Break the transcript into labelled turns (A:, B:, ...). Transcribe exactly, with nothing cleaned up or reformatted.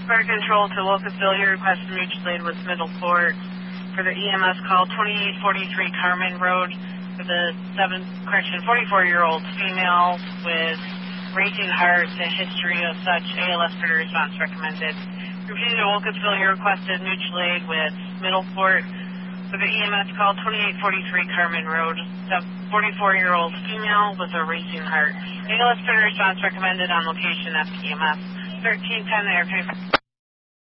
A: Fire Control to Locustville. Your request to mutual aid with Middleport for the E M S call twenty-eight forty-three Carmen Road for the seven, correction, forty-four-year-old female with racing heart, a history of such, A L S for the response recommended. Repeating to Locustville, you requested mutual aid with Middleport for the E M S call twenty-eight forty-three Carmen Road, forty-four-year-old female with a racing heart. A L S for the response recommended on location at E M S. thirteen ten airplane.